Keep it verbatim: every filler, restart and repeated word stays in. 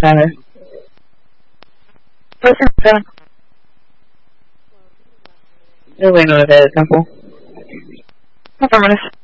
¿sabes? Pues está. Qué bueno lo del campo. No, cámaras.